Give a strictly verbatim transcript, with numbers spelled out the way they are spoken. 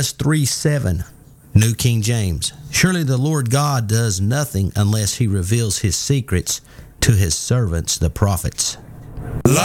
Amos three seven, New King James. Surely the Lord God does nothing unless he reveals his secrets to his servants, the prophets.